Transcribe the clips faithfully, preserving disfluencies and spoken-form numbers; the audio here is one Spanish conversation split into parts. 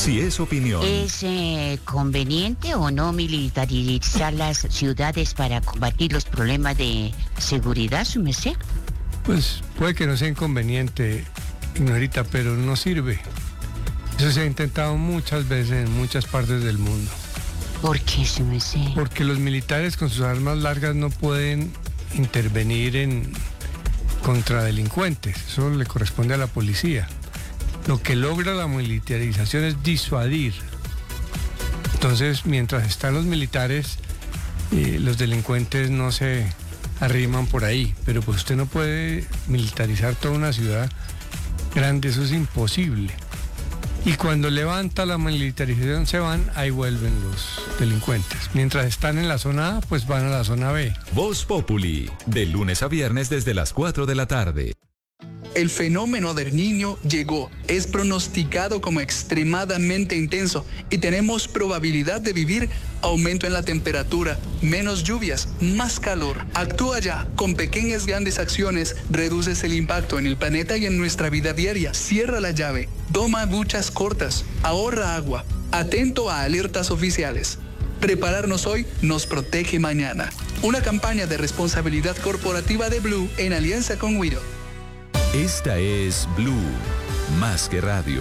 si es opinión. ¿Es eh, conveniente o no militarizar las ciudades para combatir los problemas de seguridad, su merced? Pues puede que no sea inconveniente, Ignorita, pero no sirve. Eso se ha intentado muchas veces en muchas partes del mundo. ¿Por qué, su merced? Porque los militares con sus armas largas no pueden intervenir en contra delincuentes. Eso le corresponde a la policía. Lo que logra la militarización es disuadir. Entonces, mientras están los militares, eh, los delincuentes no se arriman por ahí. Pero pues usted no puede militarizar toda una ciudad grande, eso es imposible. Y cuando levanta la militarización se van, ahí vuelven los delincuentes. Mientras están en la zona A, pues van a la zona B. Voz Populi, de lunes a viernes desde las cuatro de la tarde. El fenómeno del Niño llegó, es pronosticado como extremadamente intenso y tenemos probabilidad de vivir aumento en la temperatura, menos lluvias, más calor. Actúa ya, con pequeñas grandes acciones reduces el impacto en el planeta y en nuestra vida diaria. Cierra la llave, toma duchas cortas, ahorra agua, atento a alertas oficiales. Prepararnos hoy nos protege mañana. Una campaña de responsabilidad corporativa de Blue en alianza con Wido. Esta es Blue, más que radio.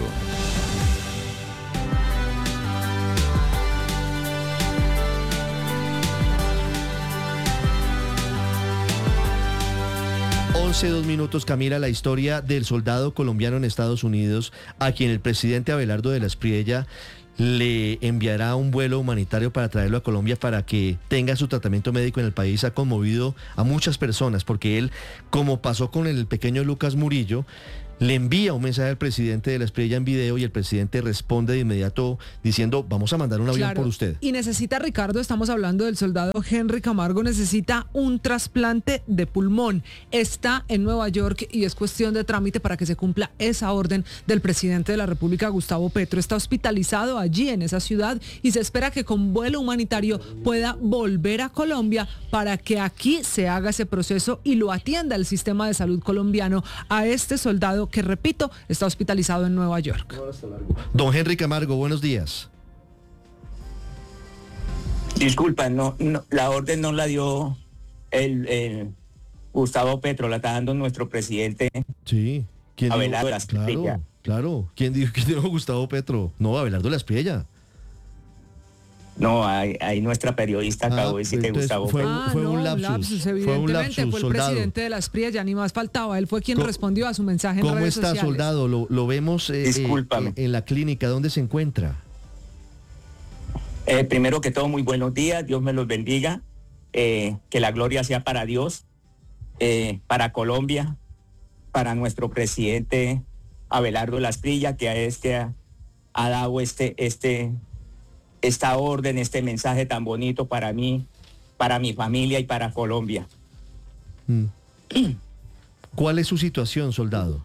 once, dos minutos, Camila, la historia del soldado colombiano en Estados Unidos, a quien el presidente Abelardo de la Espriella le enviará un vuelo humanitario para traerlo a Colombia para que tenga su tratamiento médico en el país, ha conmovido a muchas personas, porque él, como pasó con el pequeño Lucas Murillo, le envía un mensaje al presidente de la Espriella en video y el presidente responde de inmediato diciendo, vamos a mandar un avión Claro, por usted. Y necesita, Ricardo, estamos hablando del soldado Henry Camargo, necesita un trasplante de pulmón. Está en Nueva York y es cuestión de trámite para que se cumpla esa orden del presidente de la República, Gustavo Petro. Está hospitalizado allí en esa ciudad y se espera que con vuelo humanitario pueda volver a Colombia para que aquí se haga ese proceso y lo atienda el sistema de salud colombiano a este soldado que, repito, está hospitalizado en Nueva York. Don Henry Camargo, buenos días. Disculpa, no, no, la orden no la dio el, el Gustavo Petro, la está dando nuestro presidente. Sí. ¿Quién Abelardo de la Claro, Espriella. claro. ¿Quién dijo que dijo Gustavo Petro? No, Abelardo de la Espriella. No, ahí, ahí nuestra periodista acabó de decir que entonces Gustavo fue, Petro. Ah, fue no, un lapsus. evidentemente fue un lapsus, fue el soldado. presidente de la Espriella, ni más faltaba. Él fue quien ¿Cómo- respondió a su mensaje en ¿Cómo redes está, sociales. soldado? Lo, lo vemos eh, Discúlpame. eh, en la clínica. ¿Dónde se encuentra? Eh, primero que todo, muy buenos días, Dios me los bendiga, eh, que la gloria sea para Dios, eh, para Colombia, para nuestro presidente Abelardo de la Espriella, que es que ha, ha dado este, este, esta orden, este mensaje tan bonito para mí, para mi familia y para Colombia. Mm. ¿Cuál es su situación, soldado?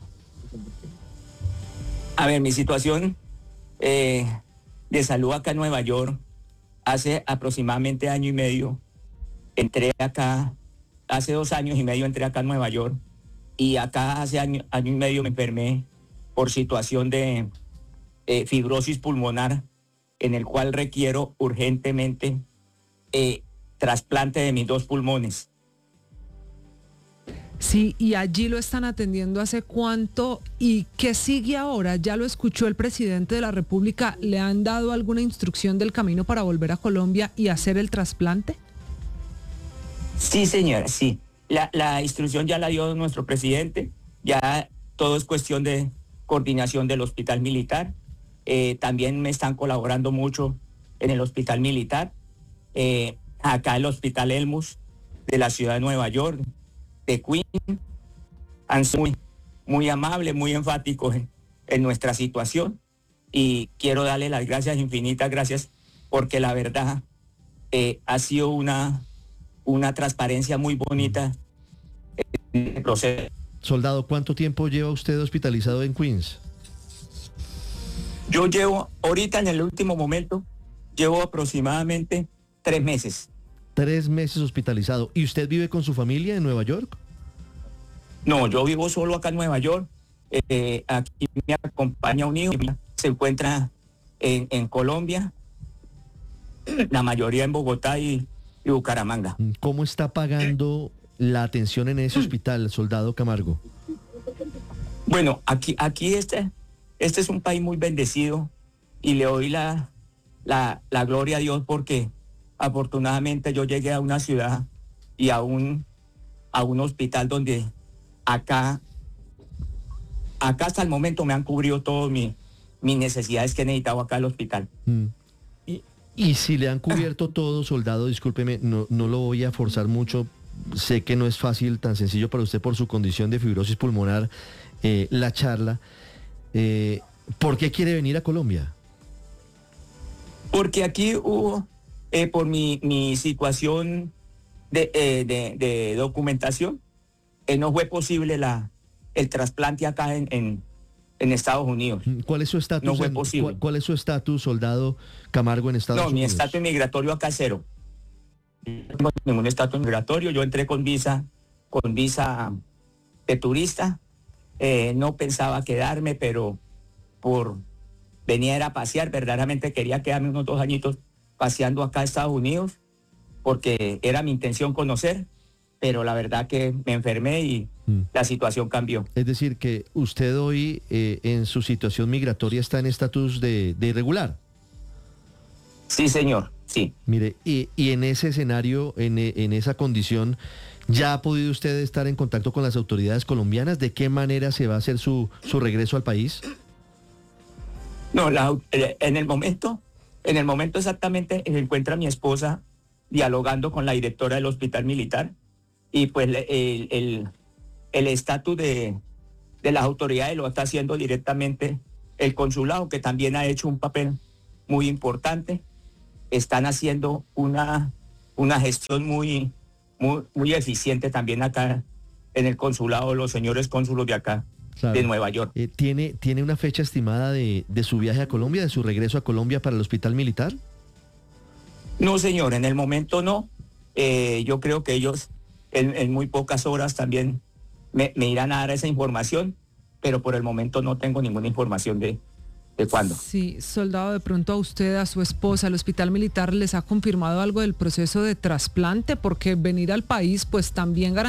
A ver, mi situación eh, de salud acá en Nueva York, hace aproximadamente año y medio, entré acá, hace dos años y medio entré acá a Nueva York, y acá hace año, año y medio me enfermé por situación de eh, fibrosis pulmonar, en el cual requiero urgentemente eh, trasplante de mis dos pulmones. Sí, y allí lo están atendiendo hace cuánto y qué sigue ahora. Ya lo escuchó el presidente de la República. ¿Le han dado alguna instrucción del camino para volver a Colombia y hacer el trasplante? Sí, señora, sí. La, la instrucción ya la dio nuestro presidente. Ya todo es cuestión de coordinación del hospital militar. Eh, también me están colaborando mucho en el hospital militar. Eh, acá el hospital Elmus de la ciudad de Nueva York, de Queens, han sido muy, muy amables, muy enfáticos en, en nuestra situación, y quiero darle las gracias, infinitas gracias, porque la verdad eh, ha sido una, una transparencia muy bonita en el proceso. Soldado, ¿cuánto tiempo lleva usted hospitalizado en Queens? Yo llevo, ahorita en el último momento, llevo aproximadamente tres meses. Tres meses hospitalizado. ¿Y usted vive con su familia en Nueva York? No, yo vivo solo acá en Nueva York. Eh, aquí me acompaña un hijo, se encuentra en, en Colombia, la mayoría en Bogotá y, y Bucaramanga. ¿Cómo está pagando la atención en ese hospital, soldado Camargo? Bueno, aquí, aquí este, este es un país muy bendecido y le doy la, la, la gloria a Dios porque afortunadamente yo llegué a una ciudad y a un, a un hospital donde acá, acá hasta el momento me han cubrido todas mi, mis necesidades que he necesitado acá al hospital. Mm. Y, y si le han cubierto todo, soldado, discúlpeme, no, no lo voy a forzar mucho. Sé que no es fácil, tan sencillo para usted por su condición de fibrosis pulmonar, eh, la charla. Eh, ¿Por qué quiere venir a Colombia? Porque aquí hubo, eh, por mi, mi situación de, eh, de, de documentación, eh, no fue posible la, el trasplante acá en, en, en Estados Unidos. ¿Cuál es su estatus? No fue en- posible. ¿cuál, cuál es su estatus, soldado Camargo, en Estados No, mi Unidos? estatus migratorio acá es cero. No tengo ningún estatus migratorio. Yo entré con visa, con visa de turista. Eh, no pensaba quedarme, pero por venía era a pasear. Verdaderamente quería quedarme unos dos añitos paseando acá a Estados Unidos, porque era mi intención conocer, pero la verdad que me enfermé y Mm. la situación cambió. Es decir, que usted hoy eh, en su situación migratoria está en estatus de, de irregular. Sí, señor, sí. Mire, y, y en ese escenario, en, e- en esa condición, ¿ya ha podido usted estar en contacto con las autoridades colombianas? ¿De qué manera se va a hacer su, su regreso al país? No, la- eh, en el momento, en el momento exactamente se encuentra mi esposa dialogando con la directora del hospital militar y pues le- el el- el estatus de, de las autoridades lo está haciendo directamente el consulado, que también ha hecho un papel muy importante. Están haciendo una, una gestión muy, muy, muy eficiente también acá en el consulado, los señores cónsulos de acá, Claro. de Nueva York. Eh, ¿tiene, ¿Tiene una fecha estimada de, de su viaje a Colombia, de su regreso a Colombia para el hospital militar? No, señor, en el momento no. Eh, yo creo que ellos en, en muy pocas horas también me, me irán a dar esa información, pero por el momento no tengo ninguna información de, de cuándo. Sí, soldado, de pronto a usted, a su esposa, al hospital militar, ¿les ha confirmado algo del proceso de trasplante? Porque venir al país, pues también garantiza